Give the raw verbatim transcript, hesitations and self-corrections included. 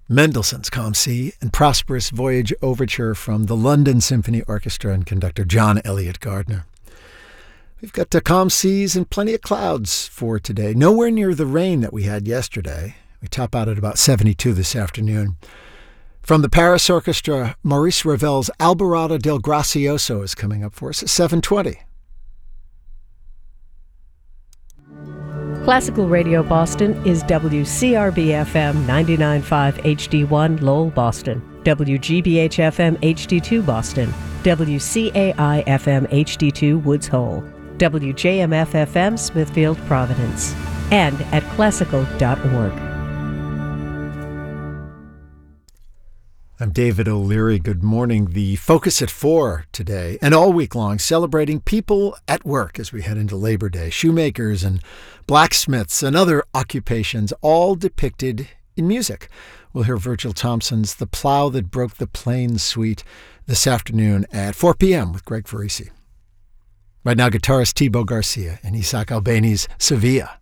Mendelssohn's Calm Sea and Prosperous Voyage Overture from the London Symphony Orchestra and conductor John Elliott Gardner. We've got uh, calm seas and plenty of clouds for today. Nowhere near the rain that we had yesterday. We top out at about seventy-two this afternoon. From the Paris Orchestra, Maurice Ravel's Alborada del Gracioso is coming up for us at seven twenty. Classical Radio Boston is W C R B F M ninety-nine point five H D one Lowell, Boston, W G B H F M H D two Boston, W C A I F M H D two Woods Hole, W J M F F M Smithfield, Providence, and at classical dot org. I'm David O'Leary. Good morning. The Focus at four today and all week long celebrating people at work as we head into Labor Day. Shoemakers and blacksmiths and other occupations, all depicted in music. We'll hear Virgil Thompson's The Plow That Broke the Plains Suite this afternoon at four p.m. with Greg Farisi. Right now, guitarist Thibaut Garcia and Isaac Albéniz Sevilla.